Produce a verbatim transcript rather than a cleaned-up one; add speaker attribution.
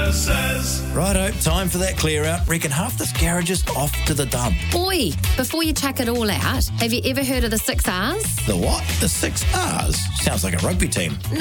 Speaker 1: services.
Speaker 2: Righto, time for that clear out. Reckon half this garage is off to the dump.
Speaker 3: Oi, before you chuck it all out, have you ever heard of the six R's?
Speaker 2: The what? The six R's? Sounds like a rugby team.